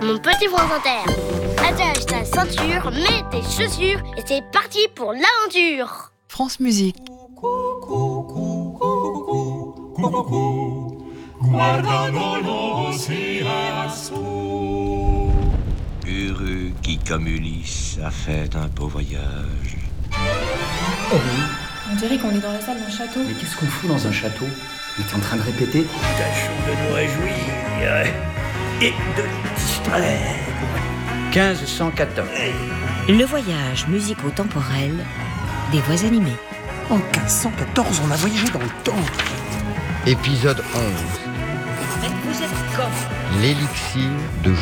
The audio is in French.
mon petit France Inter. Attache ta ceinture, mets tes chaussures et c'est parti pour l'aventure. France Musique. Heureux qui, comme Ulysse, a fait un beau voyage. Oh oui. On dirait qu'on est dans la salle d'un château. Mais qu'est-ce qu'on fout dans un château? On est en train de répéter. Tâchons de nous réjouir et de nous distraire. 1514. Le voyage musico-temporel des voix animées. En 1514, on a voyagé dans le temps. Épisode 11. Vous êtes quand? L'élixir de